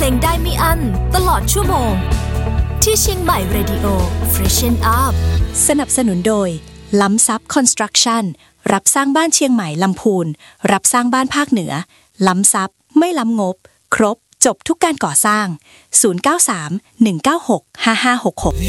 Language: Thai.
งได้ไม่อั้นตลอดชั่วโมงที่เชียงใหม่ Radio Freshen Up สนับสนุนโดยล้ำซับคอนสตรักชั่นรับสร้างบ้านเชียงใหม่ลำพูนรับสร้างบ้านภาคเหนือล้ำซับไม่ล้ำงบครบจบทุกการก่อสร้าง093 196 5566